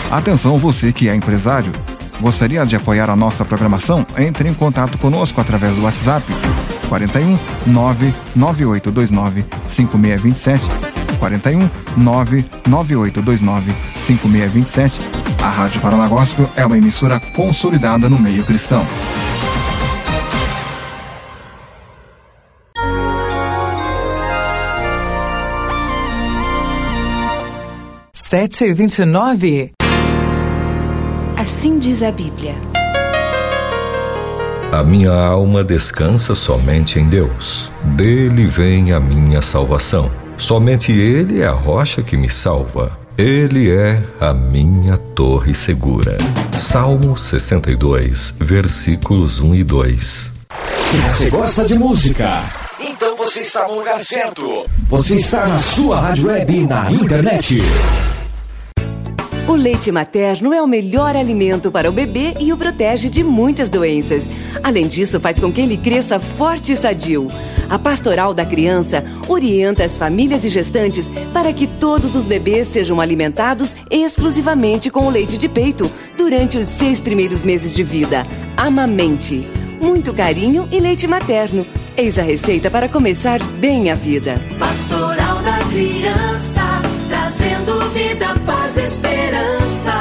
Atenção você que é empresário. Gostaria de apoiar a nossa programação? Entre em contato conosco através do WhatsApp 41 99829 5627, 41 99829 5627. A Rádio Paraná Gospel é uma emissora consolidada no meio cristão. Sete e 29. Assim diz a Bíblia. A minha alma descansa somente em Deus. Dele vem a minha salvação. Somente Ele é a rocha que me salva. Ele é a minha torre segura. Salmo 62, versículos 1 e 2. Se você gosta de música, então você está no lugar certo. Você está na sua rádio web na internet. O leite materno é o melhor alimento para o bebê e o protege de muitas doenças. Além disso, faz com que ele cresça forte e sadio. A Pastoral da Criança orienta as famílias e gestantes para que todos os bebês sejam alimentados exclusivamente com o leite de peito durante os 6 primeiros meses de vida. Amamente. Muito carinho e leite materno. Eis a receita para começar bem a vida. Pastoral da Criança, trazendo vida, paz e esperança.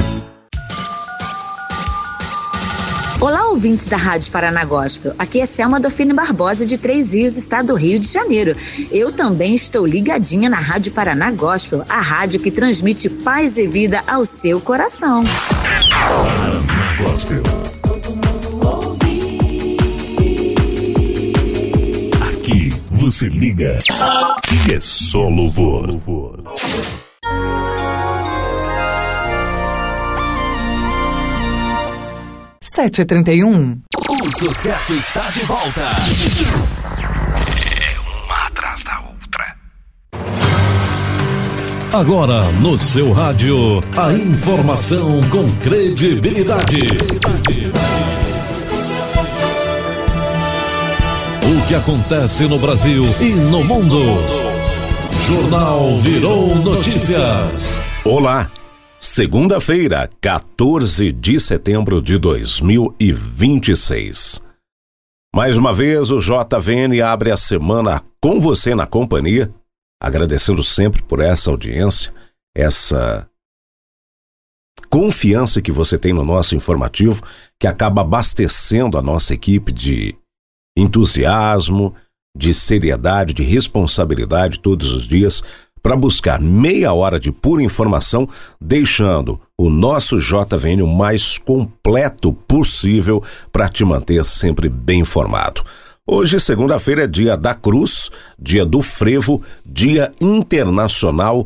Olá, ouvintes da Rádio Paraná Gospel. Aqui é Selma Dofine Barbosa, de Três Rios, estado do Rio de Janeiro. Eu também estou ligadinha na Rádio Paraná Gospel, a rádio que transmite paz e vida ao seu coração. Paraná Gospel. Todo mundo ouve. Aqui você liga e é só louvor. 7h31. O sucesso está de volta. É uma atrás da outra. Agora no seu rádio, a informação com credibilidade. O que acontece no Brasil e no mundo. Jornal Virou Notícias. Olá. Segunda-feira, 14 de setembro de 2026. Mais uma vez, o JVN abre a semana com você na companhia, agradecendo sempre por essa audiência, essa confiança que você tem no nosso informativo, que acaba abastecendo a nossa equipe de entusiasmo, de seriedade, de responsabilidade todos os dias, para buscar meia hora de pura informação, deixando o nosso JVN o mais completo possível para te manter sempre bem informado. Hoje, segunda-feira, é dia da Cruz, dia do Frevo, dia internacional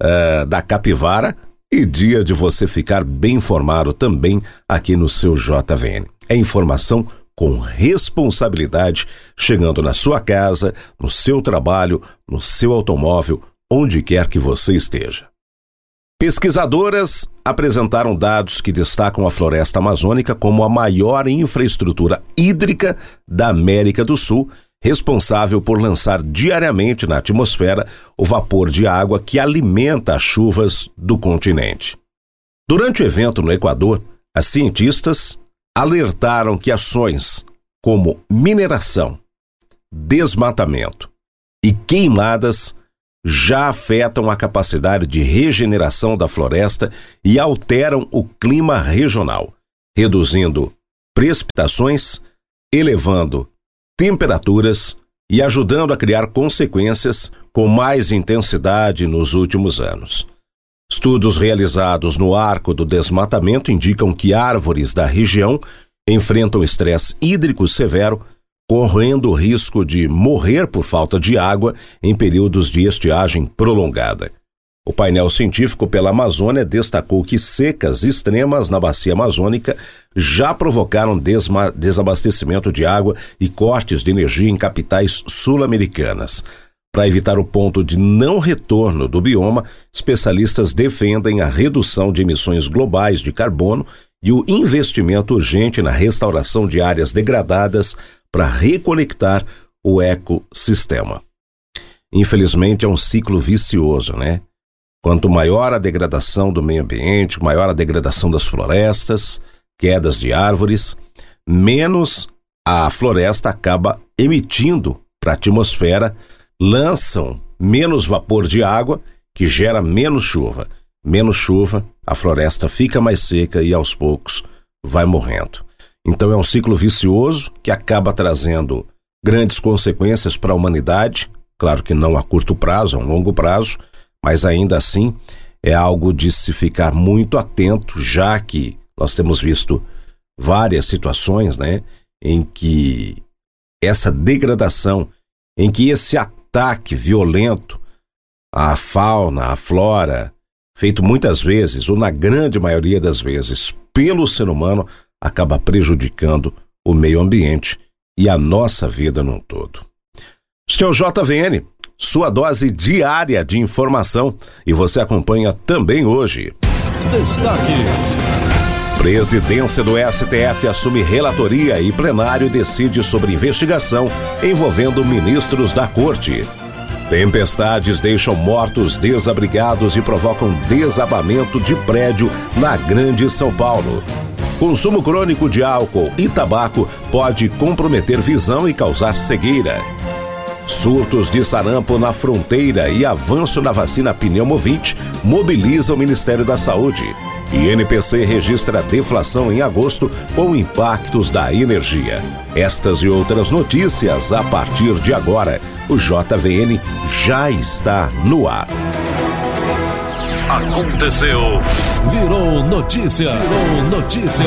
da Capivara e dia de você ficar bem informado também aqui no seu JVN. É informação com responsabilidade, chegando na sua casa, no seu trabalho, no seu automóvel, onde quer que você esteja. Pesquisadoras apresentaram dados que destacam a floresta amazônica como a maior infraestrutura hídrica da América do Sul, responsável por lançar diariamente na atmosfera o vapor de água que alimenta as chuvas do continente. Durante o evento no Equador, as cientistas alertaram que ações como mineração, desmatamento e queimadas já afetam a capacidade de regeneração da floresta e alteram o clima regional, reduzindo precipitações, elevando temperaturas e ajudando a criar consequências com mais intensidade nos últimos anos. Estudos realizados no Arco do Desmatamento indicam que árvores da região enfrentam estresse hídrico severo, correndo o risco de morrer por falta de água em períodos de estiagem prolongada. O painel científico pela Amazônia destacou que secas extremas na bacia amazônica já provocaram desabastecimento de água e cortes de energia em capitais sul-americanas. Para evitar o ponto de não retorno do bioma, especialistas defendem a redução de emissões globais de carbono e o investimento urgente na restauração de áreas degradadas para reconectar o ecossistema. Infelizmente é um ciclo vicioso, né? Quanto maior a degradação do meio ambiente, maior a degradação das florestas, quedas de árvores, menos a floresta acaba emitindo para a atmosfera, lançam menos vapor de água, que gera menos chuva. Menos chuva, a floresta fica mais seca e aos poucos vai morrendo. Então é um ciclo vicioso que acaba trazendo grandes consequências para a humanidade, claro que não a curto prazo, a um longo prazo, mas ainda assim é algo de se ficar muito atento, já que nós temos visto várias situações, né, em que essa degradação, em que esse ataque violento à fauna, à flora, feito muitas vezes, ou na grande maioria das vezes, pelo ser humano, acaba prejudicando o meio ambiente e a nossa vida num todo. Este é o JVN, sua dose diária de informação, e você acompanha também hoje. Destaques. Presidência do STF assume relatoria e plenário decide sobre investigação envolvendo ministros da corte. Tempestades deixam mortos desabrigados e provocam desabamento de prédio na Grande São Paulo. Consumo crônico de álcool e tabaco pode comprometer visão e causar cegueira. Surtos de sarampo na fronteira e avanço na vacina Pneumovit mobiliza o Ministério da Saúde. INPC registra deflação em agosto com impactos da energia. Estas e outras notícias a partir de agora. O JVN já está no ar. Aconteceu. Virou notícia. Virou notícia.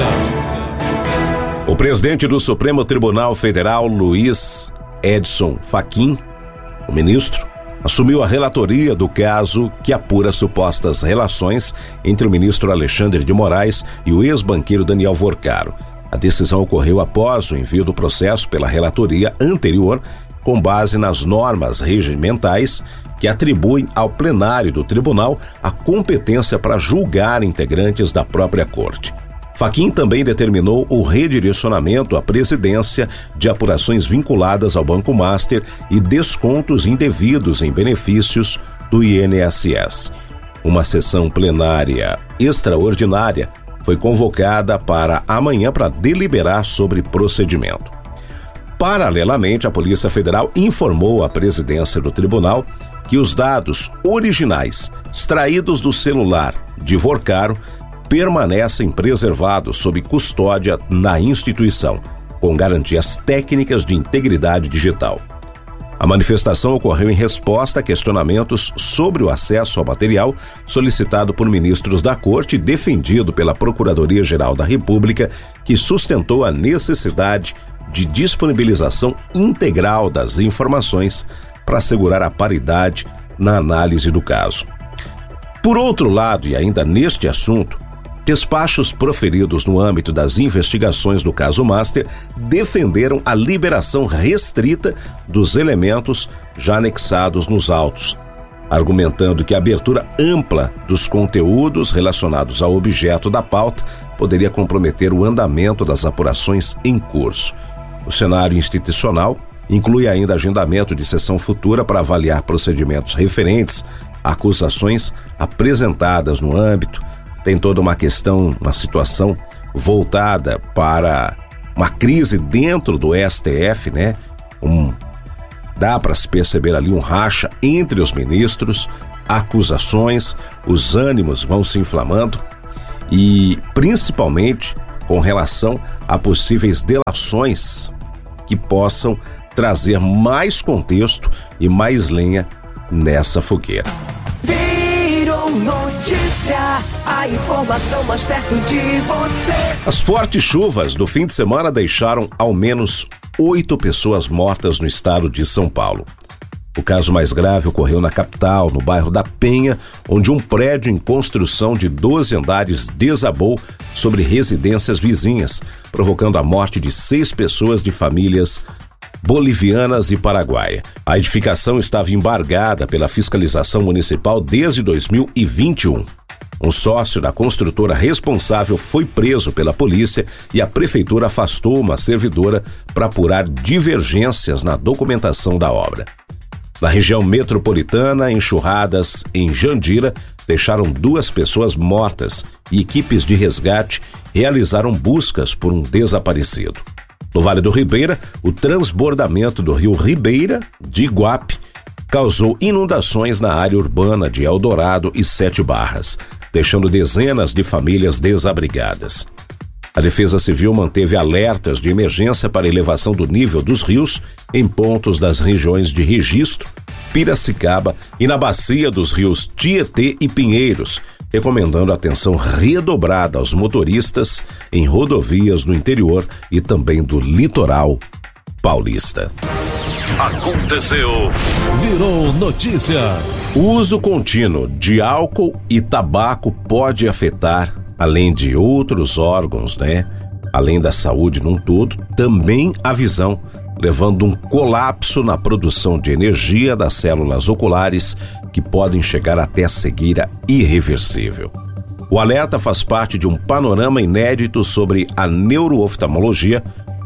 O presidente do Supremo Tribunal Federal, Luiz Edson Fachin, o ministro, assumiu a relatoria do caso que apura supostas relações entre o ministro Alexandre de Moraes e o ex-banqueiro Daniel Vorcaro. A decisão ocorreu após o envio do processo pela relatoria anterior, com base nas normas regimentais que atribuem ao plenário do tribunal a competência para julgar integrantes da própria corte. Fachin também determinou o redirecionamento à presidência de apurações vinculadas ao Banco Master e descontos indevidos em benefícios do INSS. Uma sessão plenária extraordinária foi convocada para amanhã para deliberar sobre procedimento. Paralelamente, a Polícia Federal informou à presidência do tribunal que os dados originais extraídos do celular de Vorcaro permanecem preservados sob custódia na instituição, com garantias técnicas de integridade digital. A manifestação ocorreu em resposta a questionamentos sobre o acesso ao material solicitado por ministros da Corte e defendido pela Procuradoria-Geral da República, que sustentou a necessidade de disponibilização integral das informações para assegurar a paridade na análise do caso. Por outro lado, e ainda neste assunto, despachos proferidos no âmbito das investigações do caso Master defenderam a liberação restrita dos elementos já anexados nos autos, argumentando que a abertura ampla dos conteúdos relacionados ao objeto da pauta poderia comprometer o andamento das apurações em curso. O cenário institucional inclui ainda agendamento de sessão futura para avaliar procedimentos referentes a acusações apresentadas no âmbito. Tem toda uma questão, uma situação voltada para uma crise dentro do STF, né? Dá para se perceber ali um racha entre os ministros, acusações, os ânimos vão se inflamando e principalmente com relação a possíveis delações que possam trazer mais contexto e mais lenha nessa fogueira. Virou notícia, a informação mais perto de você. As fortes chuvas do fim de semana deixaram ao menos 8 pessoas mortas no estado de São Paulo. O caso mais grave ocorreu na capital, no bairro da Penha, onde um prédio em construção de 12 andares desabou sobre residências vizinhas, provocando a morte de 6 pessoas de famílias bolivianas e paraguaia. A edificação estava embargada pela fiscalização municipal desde 2021. Um sócio da construtora responsável foi preso pela polícia e a prefeitura afastou uma servidora para apurar divergências na documentação da obra. Na região metropolitana, enxurradas em Jandira deixaram 2 pessoas mortas e equipes de resgate realizaram buscas por um desaparecido. No Vale do Ribeira, o transbordamento do rio Ribeira, de Iguape, causou inundações na área urbana de Eldorado e 7 Barras, deixando dezenas de famílias desabrigadas. A Defesa Civil manteve alertas de emergência para elevação do nível dos rios em pontos das regiões de Registro, Piracicaba e na bacia dos rios Tietê e Pinheiros, recomendando atenção redobrada aos motoristas em rodovias do interior e também do litoral paulista. Aconteceu, virou notícia. O uso contínuo de álcool e tabaco pode afetar, além de outros órgãos, além da saúde num todo, também a visão, levando um colapso na produção de energia das células oculares que podem chegar até a cegueira irreversível. O alerta faz parte de um panorama inédito sobre a neurooftalmologia,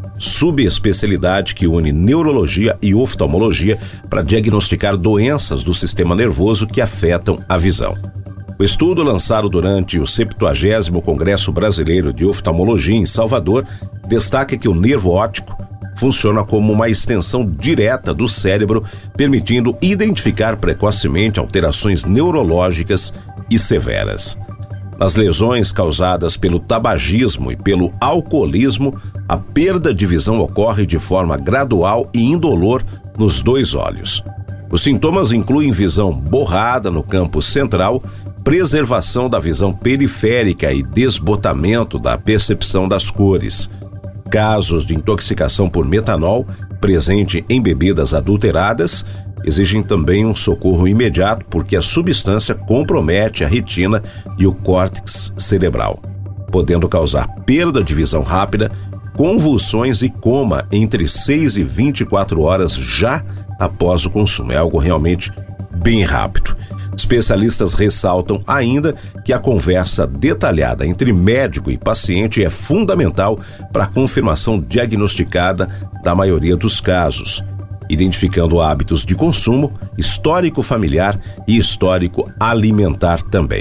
subespecialidade que une neurologia e oftalmologia para diagnosticar doenças do sistema nervoso que afetam a visão. O estudo, lançado durante o 70º Congresso Brasileiro de Oftalmologia em Salvador, destaca que o nervo óptico funciona como uma extensão direta do cérebro, permitindo identificar precocemente alterações neurológicas e severas. Nas lesões causadas pelo tabagismo e pelo alcoolismo, a perda de visão ocorre de forma gradual e indolor nos 2 olhos. Os sintomas incluem visão borrada no campo central, preservação da visão periférica e desbotamento da percepção das cores. Casos de intoxicação por metanol, presente em bebidas adulteradas, exigem também um socorro imediato porque a substância compromete a retina e o córtex cerebral, podendo causar perda de visão rápida, convulsões e coma entre 6 e 24 horas já após o consumo. É algo realmente bem rápido. Especialistas ressaltam ainda que a conversa detalhada entre médico e paciente é fundamental para a confirmação diagnosticada da maioria dos casos, identificando hábitos de consumo, histórico familiar e histórico alimentar também.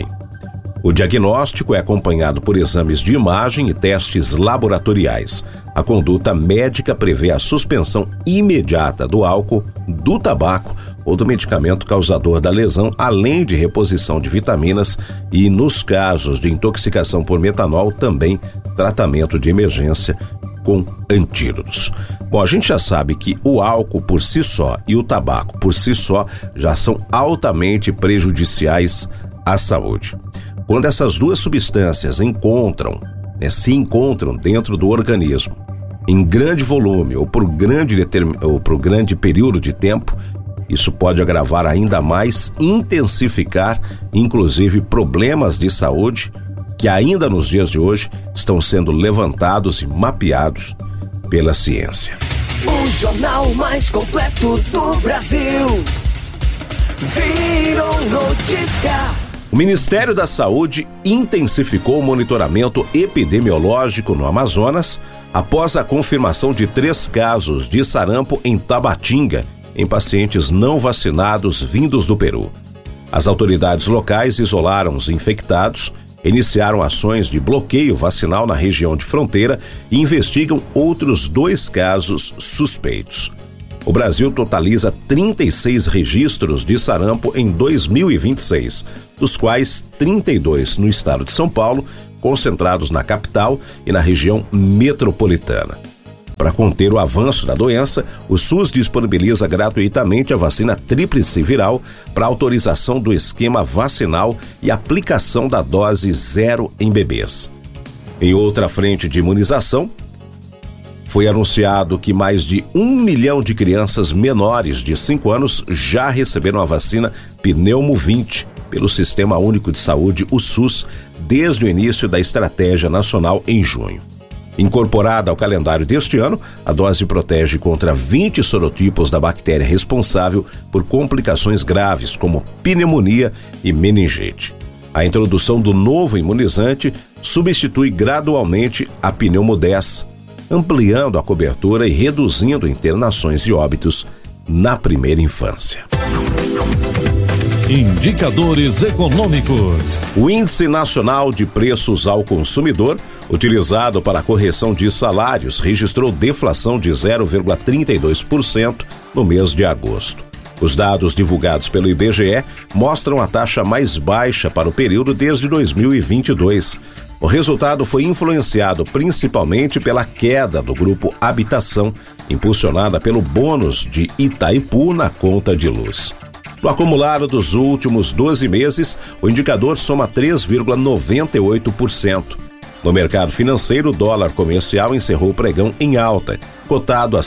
O diagnóstico é acompanhado por exames de imagem e testes laboratoriais. A conduta médica prevê a suspensão imediata do álcool, do tabaco ou do medicamento causador da lesão, além de reposição de vitaminas e, nos casos de intoxicação por metanol, também tratamento de emergência com antídotos. Bom, a gente já sabe que o álcool por si só e o tabaco por si só já são altamente prejudiciais à saúde. Quando essas 2 substâncias se encontram dentro do organismo em grande volume ou por grande período de tempo, isso pode agravar ainda mais, intensificar, inclusive, problemas de saúde que ainda nos dias de hoje estão sendo levantados e mapeados pela ciência. O jornal mais completo do Brasil virou notícia. O Ministério da Saúde intensificou o monitoramento epidemiológico no Amazonas após a confirmação de 3 casos de sarampo em Tabatinga, em pacientes não vacinados vindos do Peru. As autoridades locais isolaram os infectados, iniciaram ações de bloqueio vacinal na região de fronteira e investigam outros 2 casos suspeitos. O Brasil totaliza 36 registros de sarampo em 2026, dos quais 32 no estado de São Paulo, concentrados na capital e na região metropolitana. Para conter o avanço da doença, o SUS disponibiliza gratuitamente a vacina tríplice viral para autorização do esquema vacinal e aplicação da dose 0 em bebês. Em outra frente de imunização, foi anunciado que mais de 1 milhão de crianças menores de 5 anos já receberam a vacina Pneumo 20 pelo Sistema Único de Saúde, o SUS, desde o início da Estratégia Nacional em junho. Incorporada ao calendário deste ano, a dose protege contra 20 sorotipos da bactéria responsável por complicações graves como pneumonia e meningite. A introdução do novo imunizante substitui gradualmente a Pneumo 10, ampliando a cobertura e reduzindo internações e óbitos na primeira infância. Indicadores econômicos. O Índice Nacional de Preços ao Consumidor, utilizado para a correção de salários, registrou deflação de 0,32% no mês de agosto. Os dados divulgados pelo IBGE mostram a taxa mais baixa para o período desde 2022. O resultado foi influenciado principalmente pela queda do grupo Habitação, impulsionada pelo bônus de Itaipu na conta de luz. No acumulado dos últimos 12 meses, o indicador soma 3,98%. No mercado financeiro, o dólar comercial encerrou o pregão em alta, cotado a R$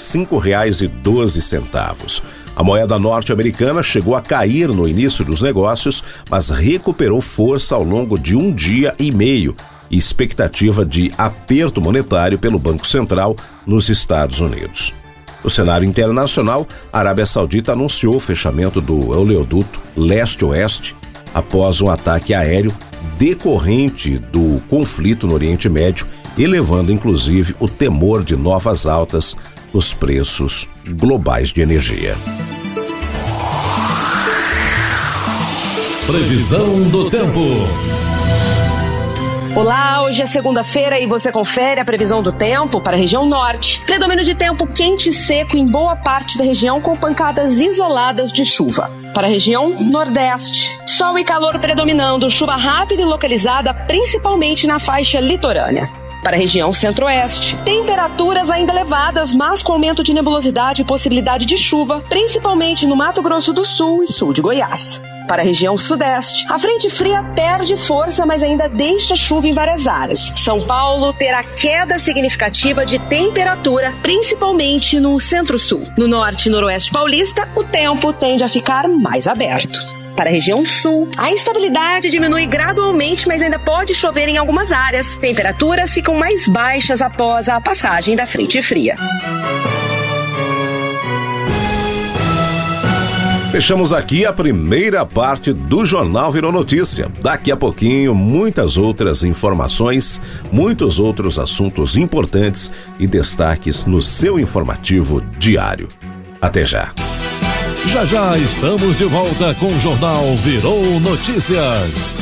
5,12. A moeda norte-americana chegou a cair no início dos negócios, mas recuperou força ao longo de um dia e meio, e expectativa de aperto monetário pelo Banco Central nos Estados Unidos. No cenário internacional, a Arábia Saudita anunciou o fechamento do oleoduto leste-oeste após um ataque aéreo decorrente do conflito no Oriente Médio, elevando inclusive o temor de novas altas nos preços globais de energia. Previsão do tempo. Olá, hoje é segunda-feira e você confere a previsão do tempo para a região norte. Predomínio de tempo quente e seco em boa parte da região com pancadas isoladas de chuva. Para a região nordeste, sol e calor predominando, chuva rápida e localizada principalmente na faixa litorânea. Para a região centro-oeste, temperaturas ainda elevadas, mas com aumento de nebulosidade e possibilidade de chuva, principalmente no Mato Grosso do Sul e sul de Goiás. Para a região sudeste, a frente fria perde força, mas ainda deixa chuva em várias áreas. São Paulo terá queda significativa de temperatura, principalmente no centro-sul. No norte e noroeste paulista, o tempo tende a ficar mais aberto. Para a região sul, a instabilidade diminui gradualmente, mas ainda pode chover em algumas áreas. Temperaturas ficam mais baixas após a passagem da frente fria. Fechamos aqui a primeira parte do Jornal Virou Notícia. Daqui a pouquinho, muitas outras informações, muitos outros assuntos importantes e destaques no seu informativo diário. Até já. Já já estamos de volta com o Jornal Virou Notícias.